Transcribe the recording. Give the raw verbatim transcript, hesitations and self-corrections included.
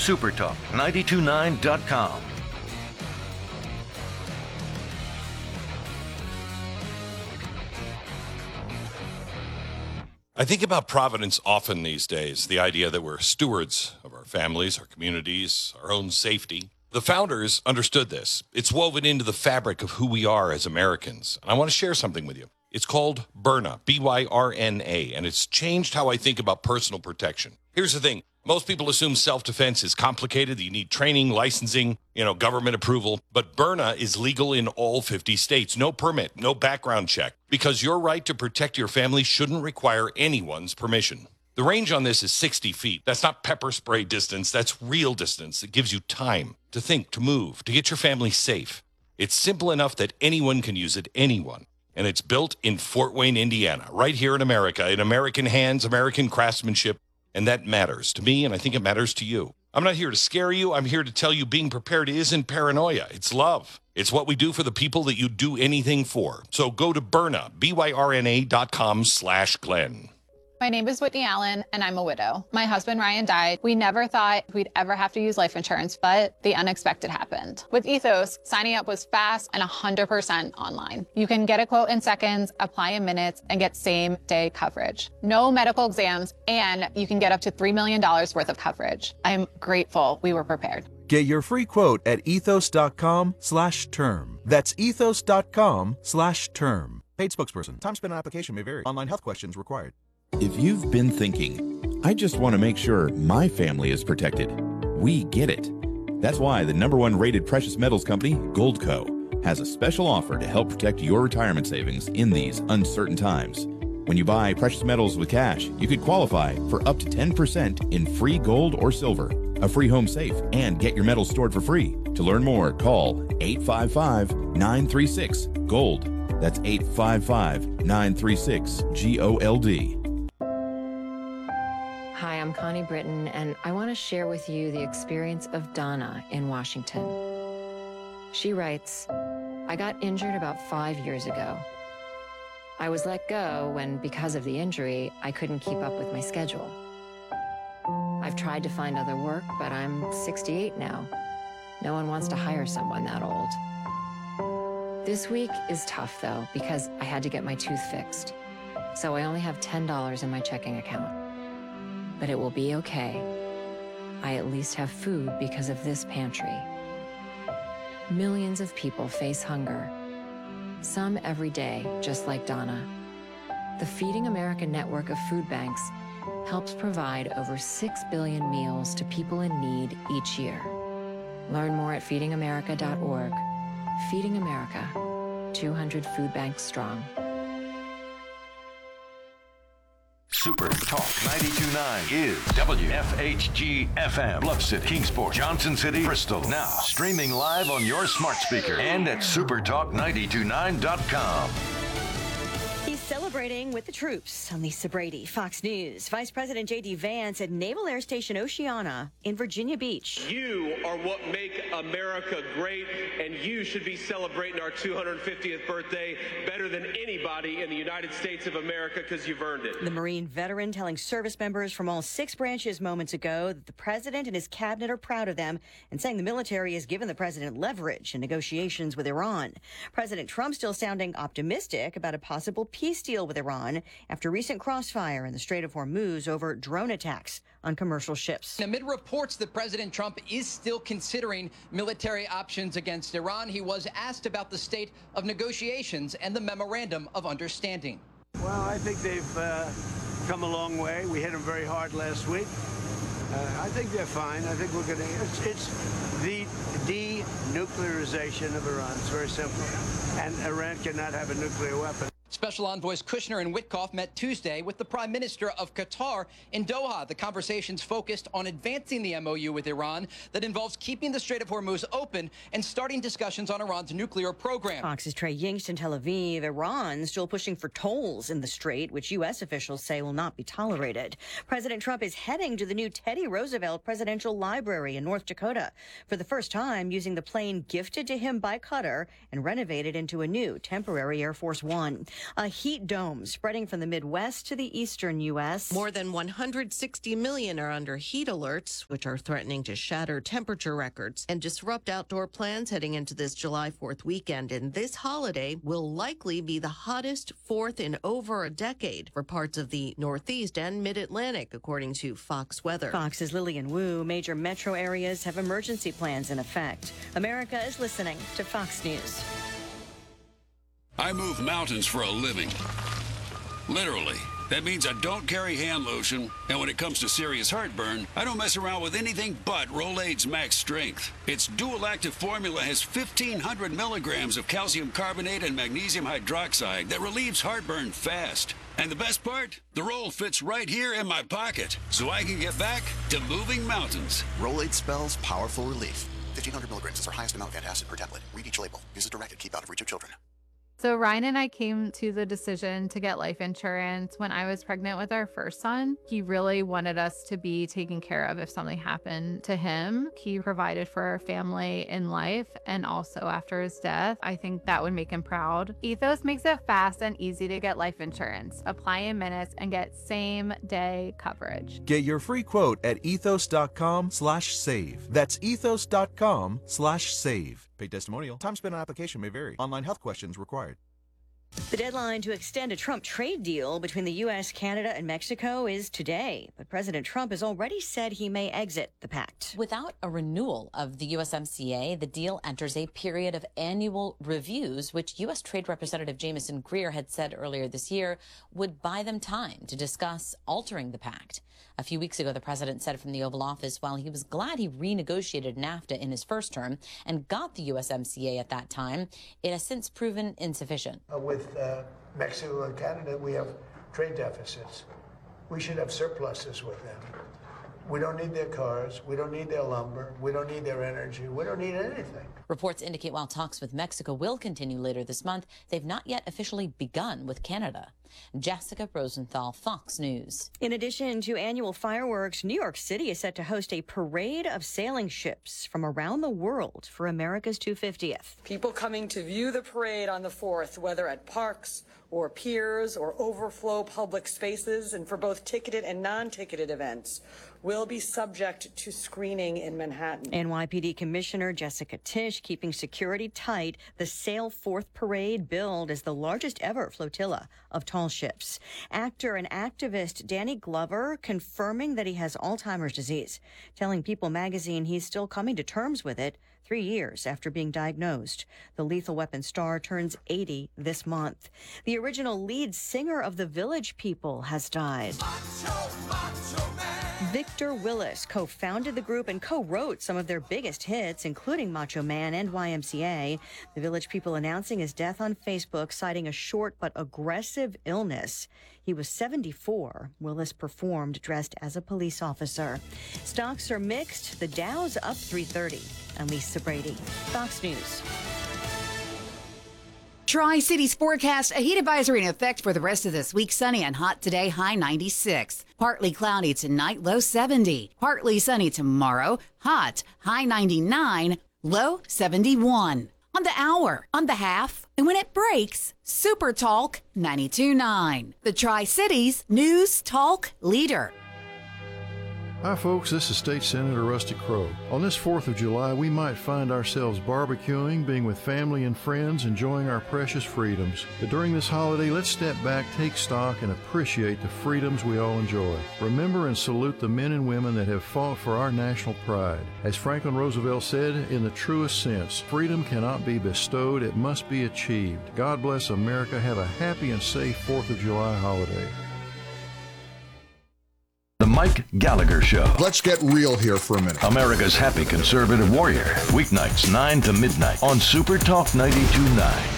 supertalk nine two nine dot com. I think about Providence often these days, the idea that we're stewards of our families, our communities, our own safety. The founders understood this. It's woven into the fabric of who we are as Americans. And I want to share something with you. It's called Byrna, B Y R N A, and it's changed how I think about personal protection. Here's the thing. Most people assume self-defense is complicated, that you need training, licensing, you know, government approval. But Byrna is legal in all fifty states. No permit, no background check, because your right to protect your family shouldn't require anyone's permission. The range on this is sixty feet. That's not pepper spray distance. That's real distance. It gives you time to think, to move, to get your family safe. It's simple enough that anyone can use it, anyone. And it's built in Fort Wayne, Indiana, right here in America, in American hands, American craftsmanship. And that matters to me, and I think it matters to you. I'm not here to scare you. I'm here to tell you being prepared isn't paranoia. It's love. It's what we do for the people that you do anything for. So go to Byrna, B Y R N A dot com slash Glenn. My name is Whitney Allen, and I'm a widow. My husband, Ryan, died. We never thought we'd ever have to use life insurance, but the unexpected happened. With Ethos, signing up was fast and one hundred percent online. You can get a quote in seconds, apply in minutes, and get same-day coverage. No medical exams, and you can get up to three million dollars worth of coverage. I'm grateful we were prepared. Get your free quote at ethos.com slash term. That's ethos.com slash term. Paid spokesperson. Time spent on application may vary. Online health questions required. If you've been thinking, I just want to make sure my family is protected, we get it. That's why the number one rated precious metals company, Goldco, has a special offer to help protect your retirement savings in these uncertain times. When you buy precious metals with cash, you could qualify for up to ten percent in free gold or silver, a free home safe, and get your metals stored for free. To learn more, call eight five five, nine three six, GOLD. That's eight five five, nine three six, G O L D. Hi, I'm Connie Britton, and I want to share with you the experience of Donna in Washington. She writes, I got injured about five years ago. I was let go when, because of the injury, I couldn't keep up with my schedule. I've tried to find other work, but I'm sixty-eight now. No one wants to hire someone that old. This week is tough, though, because I had to get my tooth fixed. So I only have ten dollars in my checking account. But it will be okay. I at least have food because of this pantry. Millions of people face hunger. Some every day, just like Donna. The Feeding America network of food banks helps provide over six billion meals to people in need each year. Learn more at feeding america dot org. Feeding America, two hundred food banks strong. Super Talk ninety-two point nine is W F H G F M, Bluff City, Kingsport, Johnson City, Bristol. Now, streaming live on your smart speaker and at super talk nine two nine dot com. He's celebrating with the troops. I'm Lisa Brady, Fox News. Vice President J D Vance at Naval Air Station Oceana in Virginia Beach. You are what make America great, and you should be celebrating our two hundred fiftieth birthday better than anybody in the United States of America because you've earned it. The Marine veteran telling service members from all six branches moments ago that the president and his cabinet are proud of them and saying the military has given the president leverage in negotiations with Iran. President Trump still sounding optimistic about a possible peace deal with Iran after recent crossfire in the Strait of Hormuz over drone attacks on commercial ships. Amid reports that President Trump is still considering military options against Iran, he was asked about the state of negotiations and the memorandum of understanding. Well, I think they've uh, come a long way. We hit them very hard last week. Uh, I think they're fine. I think we're going to... It's, it's the denuclearization of Iran. It's very simple. And Iran cannot have a nuclear weapon. Special Envoys Kushner and Witkoff met Tuesday with the Prime Minister of Qatar in Doha. The conversations focused on advancing the M O U with Iran that involves keeping the Strait of Hormuz open and starting discussions on Iran's nuclear program. Fox's Trey Yingst in Tel Aviv. Iran still pushing for tolls in the strait, which U S officials say will not be tolerated. President Trump is heading to the new Teddy Roosevelt Presidential Library in North Dakota for the first time, using the plane gifted to him by Qatar and renovated into a new temporary Air Force One. A heat dome spreading from the Midwest to the eastern U S. More than one hundred sixty million are under heat alerts, which are threatening to shatter temperature records and disrupt outdoor plans heading into this July fourth weekend. And this holiday will likely be the hottest fourth in over a decade for parts of the Northeast and Mid-Atlantic, according to Fox Weather. Fox's Lillian Wu. Major metro areas have emergency plans in effect. America is listening to Fox News. I move mountains for a living. Literally. That means I don't carry hand lotion, and when it comes to serious heartburn, I don't mess around with anything but Rolaids Max Strength. Its dual-active formula has fifteen hundred milligrams of calcium carbonate and magnesium hydroxide that relieves heartburn fast. And the best part? The roll fits right here in my pocket, so I can get back to moving mountains. Rolaids spells powerful relief. fifteen hundred milligrams is our highest amount of antacid per tablet. Read each label. Use as directed. Keep out of reach of children. So Ryan and I came to the decision to get life insurance when I was pregnant with our first son. He really wanted us to be taken care of if something happened to him. He provided for our family in life and also after his death. I think that would make him proud. Ethos makes it fast and easy to get life insurance. Apply in minutes and get same day coverage. Get your free quote at ethos.com slash save. That's ethos.com slash save. Paid testimonial. Time spent on application may vary. Online health questions required. The deadline to extend a Trump trade deal between the U S, Canada, and Mexico is today, but President Trump has already said he may exit the pact. Without a renewal of the U S M C A, the deal enters a period of annual reviews, which U S Trade Representative Jamieson Greer had said earlier this year would buy them time to discuss altering the pact. A few weeks ago, the president said from the Oval Office while he was glad he renegotiated NAFTA in his first term and got the U S M C A at that time, it has since proven insufficient. Uh, with uh, Mexico and Canada, we have trade deficits. We should have surpluses with them. We don't need their cars. We don't need their lumber. We don't need their energy. We don't need anything. Reports indicate while talks with Mexico will continue later this month, they've not yet officially begun with Canada. Jessica Rosenthal, Fox News. In addition to annual fireworks, New York City is set to host a parade of sailing ships from around the world for America's two hundred fiftieth. People coming to view the parade on the fourth, whether at parks or piers or overflow public spaces, and for both ticketed and non-ticketed events, will be subject to screening in Manhattan. N Y P D Commissioner Jessica Tisch keeping security tight. The Sail Fourth Parade billed as the largest ever flotilla of tall ships. Actor and activist Danny Glover confirming that he has Alzheimer's disease, telling People magazine he's still coming to terms with it three years after being diagnosed. The Lethal Weapon star turns eighty this month. The original lead singer of the Village People has died. Macho, macho man. Victor Willis co-founded the group and co-wrote some of their biggest hits, including Macho Man and Y M C A. The Village People announcing his death on Facebook, citing a short but aggressive illness. He was seventy-four. Willis performed dressed as a police officer. Stocks are mixed. The Dow's up three thirty. I'm Lisa Brady, Fox News. Tri-Cities forecast, a heat advisory in effect for the rest of this week. Sunny and hot today, high ninety-six. Partly cloudy tonight, low seventy. Partly sunny tomorrow, hot, high ninety-nine, low seventy-one. On the hour, on the half, and when it breaks, Super Talk ninety-two point nine. The Tri-Cities News Talk Leader. Hi folks, this is State Senator Rusty Crowe. On this fourth of July, we might find ourselves barbecuing, being with family and friends, enjoying our precious freedoms. But during this holiday, let's step back, take stock, and appreciate the freedoms we all enjoy. Remember and salute the men and women that have fought for our national pride. As Franklin Roosevelt said, in the truest sense, freedom cannot be bestowed, it must be achieved. God bless America. Have a happy and safe fourth of July holiday. The Mike Gallagher Show. Let's get real here for a minute. America's happy conservative warrior. Weeknights nine to midnight on Super Talk ninety-two point nine.